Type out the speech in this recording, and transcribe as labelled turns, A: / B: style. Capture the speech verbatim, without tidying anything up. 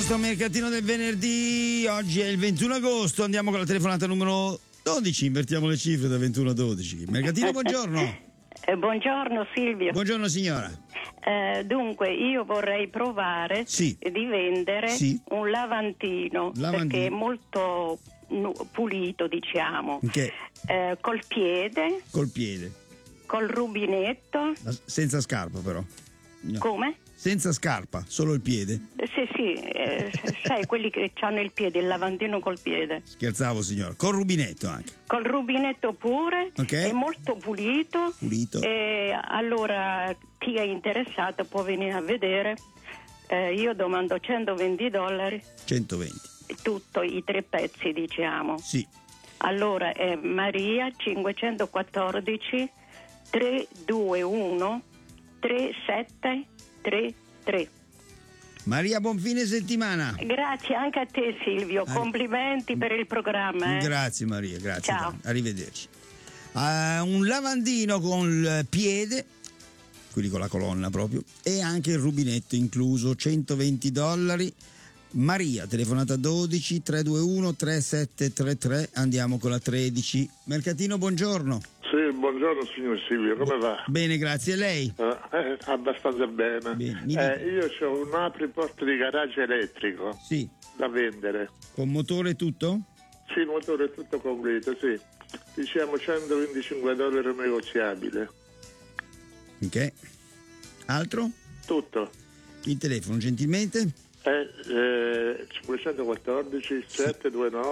A: nostro mercatino del venerdì. Oggi è il ventuno agosto, andiamo con la telefonata numero dodici, invertiamo le cifre da ventuno a dodici. Mercatino, buongiorno.
B: Eh, buongiorno Silvio.
A: Buongiorno signora.
B: Eh, dunque, io vorrei provare
A: Sì.
B: di vendere
A: Sì.
B: un lavandino,
A: Lavandino.
B: perché è molto nu- pulito, diciamo,
A: Che?
B: eh, col piede,
A: Col piede,
B: col rubinetto.
A: senza scarpa però. No.
B: Come?
A: Senza scarpa, solo il piede.
B: Eh, Sì, sì, eh, sai quelli che hanno il piede, il lavandino col piede.
A: Scherzavo signora, col rubinetto anche.
B: Col rubinetto pure,
A: Ok.
B: è molto pulito.
A: Pulito.
B: E allora chi è interessato può venire a vedere. Eh, io domando centoventi dollari,
A: centoventi.
B: tutto, i tre pezzi diciamo.
A: Sì.
B: Allora è Maria cinquecentoquattordici trecentodventuno trentasette trentatré.
A: Maria, buon fine settimana.
B: Grazie anche a te Silvio,
A: Arri-
B: complimenti per il programma. eh.
A: Grazie Maria, grazie.
B: Ciao.
A: Arrivederci. Uh, un lavandino con il piede, quelli con la colonna proprio, e anche il rubinetto incluso, centoventi dollari. Maria, telefonata dodici trecentoventiuno trentasette trentatré, andiamo con la tredici. Mercatino, buongiorno.
C: Sì, buongiorno signor Silvio, come va?
A: Bene, grazie. E lei?
C: Eh, eh, abbastanza bene.
A: Bene, mi
C: Eh,
A: dica.
C: io ho un apriporto di garage elettrico
A: Sì.
C: da vendere.
A: Con motore e tutto?
C: Sì, il motore è tutto completo, sì. Diciamo centoventicinque dollari negoziabile.
A: Ok. Altro?
C: Tutto.
A: Il telefono, gentilmente?
C: Eh, eh, cinquecentoquattordici settecentoventicinque